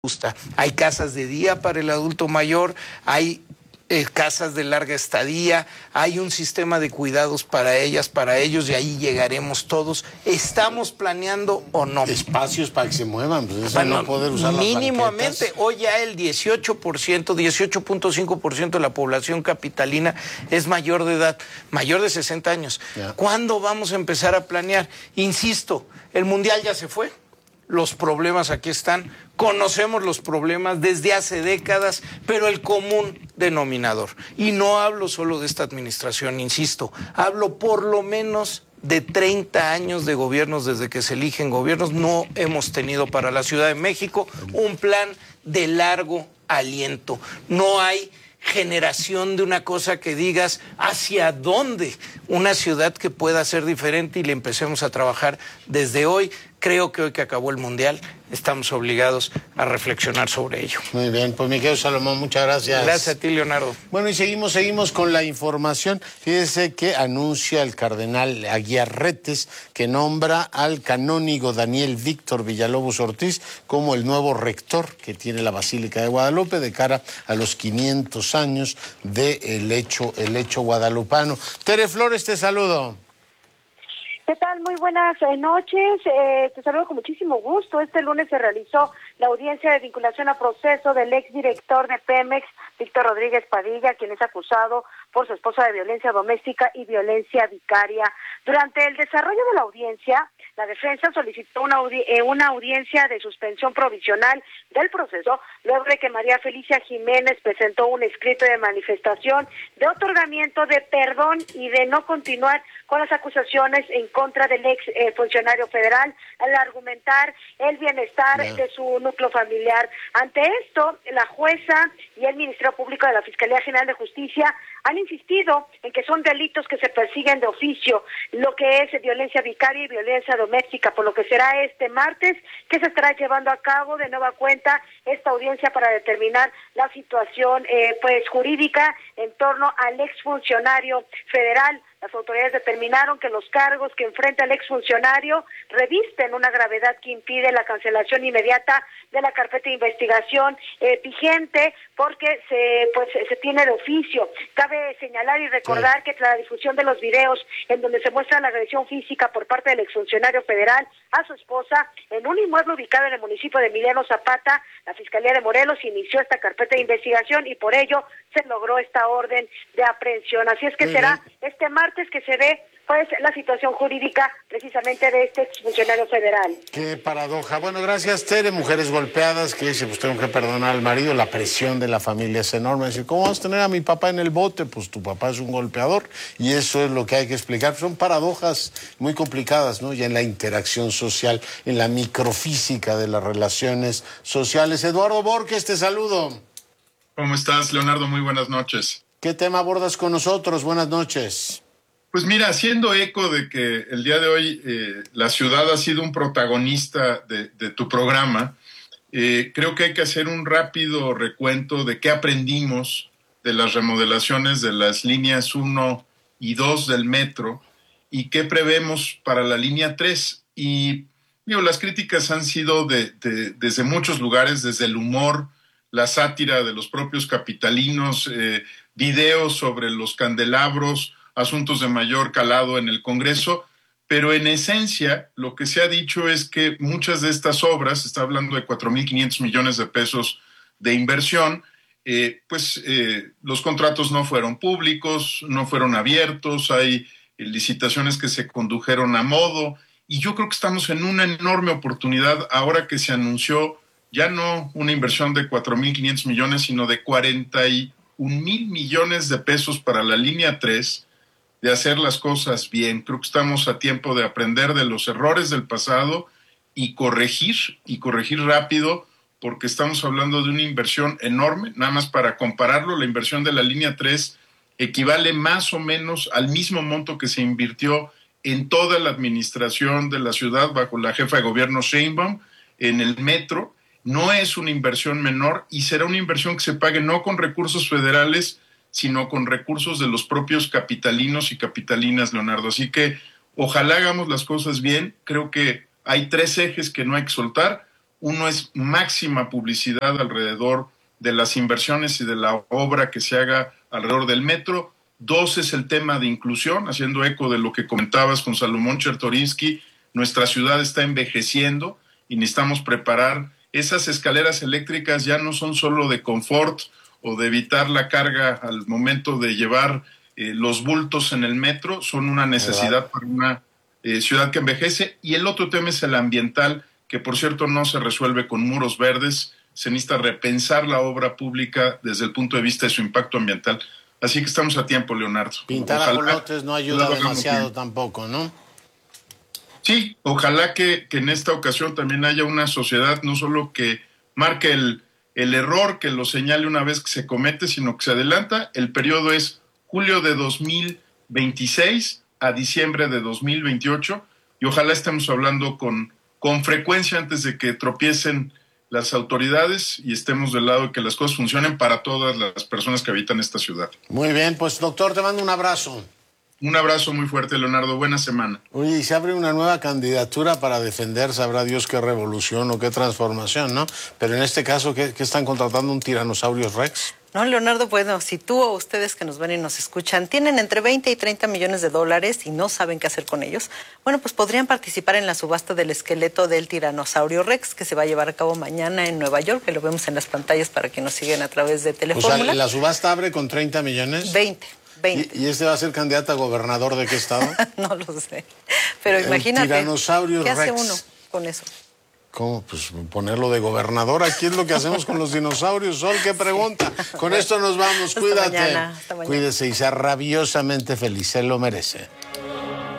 gusta. Hay casas de día para el adulto mayor, hay casas de larga estadía, hay un sistema de cuidados para ellas, para ellos, y ahí llegaremos todos. ¿Estamos planeando o no? Espacios para que se muevan, pues eso Bueno, no poder usar las mínimamente, banquetas. hoy ya el 18.5% de la población capitalina es mayor de edad, mayor de 60 años. Ya. ¿Cuándo vamos a empezar a planear? Insisto, el Mundial ya se fue. Los problemas aquí están, conocemos los problemas desde hace décadas, pero el común denominador, y no hablo solo de esta administración, insisto, hablo por lo menos de 30 años de gobiernos, desde que se eligen gobiernos, no hemos tenido para la Ciudad de México un plan de largo aliento. No hay generación de una cosa que digas hacia dónde una ciudad que pueda ser diferente y le empecemos a trabajar desde hoy. Creo que hoy que acabó el Mundial estamos obligados a reflexionar sobre ello. Muy bien, pues mi querido Salomón, muchas gracias. Gracias a ti, Leonardo. Bueno, y seguimos con la información. Fíjese que anuncia el cardenal Aguiarretes que nombra al canónigo Daniel Víctor Villalobos Ortiz como el nuevo rector que tiene la Basílica de Guadalupe de cara a los 500 años del hecho guadalupano. Tere Flores, te saludo. ¿Qué tal? Muy buenas noches. Te saludo con muchísimo gusto. Este lunes se realizó la audiencia de vinculación a proceso del exdirector de Pemex, Víctor Rodríguez Padilla, quien es acusado por su esposa de violencia doméstica y violencia vicaria. Durante el desarrollo de la audiencia, la defensa solicitó una audiencia de suspensión provisional del proceso, luego de que María Felicia Jiménez presentó un escrito de manifestación de otorgamiento de perdón y de no continuar con las acusaciones en contra del ex funcionario federal al argumentar el bienestar de su núcleo familiar. Ante esto, la jueza y el Ministerio Público de la Fiscalía General de Justicia han insistido en que son delitos que se persiguen de oficio, lo que es violencia vicaria y violencia doméstica, por lo que será este martes que se estará llevando a cabo de nueva cuenta esta audiencia para determinar la situación jurídica en torno al exfuncionario federal. Las autoridades determinaron que los cargos que enfrenta el exfuncionario revisten una gravedad que impide la cancelación inmediata de la carpeta de investigación vigente, porque se tiene de oficio. Cabe señalar y recordar que tras la difusión de los videos en donde se muestra la agresión física por parte del exfuncionario federal a su esposa en un inmueble ubicado en el municipio de Emiliano Zapata, la Fiscalía de Morelos inició esta carpeta de investigación y por ello se logró esta orden de aprehensión. Así es que será este martes que se ve la situación jurídica precisamente de este exfuncionario federal. Qué paradoja. Bueno, gracias, Tere. Mujeres golpeadas que dicen, pues tengo que perdonar al marido. La presión de la familia es enorme. Decir, ¿cómo vas a tener a mi papá en el bote? Pues tu papá es un golpeador y eso es lo que hay que explicar. Son paradojas muy complicadas, ¿no? Ya en la interacción social, en la microfísica de las relaciones sociales. Eduardo Borges, te saludo. ¿Cómo estás, Leonardo? Muy buenas noches. ¿Qué tema abordas con nosotros? Buenas noches. Pues mira, haciendo eco de que el día de hoy la ciudad ha sido un protagonista de tu programa, creo que hay que hacer un rápido recuento de qué aprendimos de las remodelaciones de las líneas 1 y 2 del metro y qué prevemos para la línea 3. Y las críticas han sido desde muchos lugares, desde el humor, la sátira de los propios capitalinos, videos sobre los candelabros, asuntos de mayor calado en el Congreso, pero en esencia lo que se ha dicho es que muchas de estas obras, se está hablando de 4.500 millones de pesos de inversión, los contratos no fueron públicos, no fueron abiertos, hay licitaciones que se condujeron a modo, y yo creo que estamos en una enorme oportunidad ahora que se anunció ya no una inversión de 4.500 millones, sino de 41,000 millones de pesos para la línea 3, de hacer las cosas bien. Creo que estamos a tiempo de aprender de los errores del pasado y corregir rápido, porque estamos hablando de una inversión enorme. Nada más para compararlo, la inversión de la línea 3 equivale más o menos al mismo monto que se invirtió en toda la administración de la ciudad bajo la jefa de gobierno Sheinbaum en el metro. No es una inversión menor y será una inversión que se pague no con recursos federales, sino con recursos de los propios capitalinos y capitalinas, Leonardo. Así que ojalá hagamos las cosas bien. Creo que hay 3 ejes que no hay que soltar. Uno es máxima publicidad alrededor de las inversiones y de la obra que se haga alrededor del metro. 2 es el tema de inclusión, haciendo eco de lo que comentabas con Salomón Chertorinsky. Nuestra ciudad está envejeciendo y necesitamos preparar. Esas escaleras eléctricas ya no son solo de confort o de evitar la carga al momento de llevar los bultos en el metro, son una necesidad para una ciudad que envejece. Y el otro tema es el ambiental, que por cierto no se resuelve con muros verdes. Se necesita repensar la obra pública desde el punto de vista de su impacto ambiental. Así que estamos a tiempo, Leonardo. Pintar ajolotes no ayuda demasiado tampoco, ¿no? Sí, ojalá que en esta ocasión también haya una sociedad no solo que marque el error, que lo señale una vez que se comete, sino que se adelanta. El periodo es julio de 2026 a diciembre de 2028 y ojalá estemos hablando con frecuencia antes de que tropiecen las autoridades y estemos del lado de que las cosas funcionen para todas las personas que habitan esta ciudad. Muy bien, pues doctor, te mando un abrazo. Un abrazo muy fuerte, Leonardo. Buena semana. Oye, y se abre una nueva candidatura para defender, sabrá Dios qué revolución o qué transformación, ¿no? Pero en este caso, ¿qué están contratando? ¿Un tiranosaurio Rex? No, Leonardo, bueno, si tú o ustedes que nos ven y nos escuchan tienen entre 20 y 30 millones de dólares y no saben qué hacer con ellos, bueno, pues podrían participar en la subasta del esqueleto del tiranosaurio Rex, que se va a llevar a cabo mañana en Nueva York, que lo vemos en las pantallas para que nos siguen a través de Telefórmula. O sea, ¿la subasta abre con 30 millones? 20. ¿Y este va a ser candidato a gobernador de qué estado? No lo sé, pero imagínate. Tiranosaurio ¿Qué Rex. hace uno con eso? ¿Cómo? Pues ponerlo de gobernador. Aquí es lo que hacemos con los dinosaurios. Sol, qué pregunta. Con esto nos vamos. Cuídate. Hasta mañana. Cuídese y sea rabiosamente feliz. Se lo merece.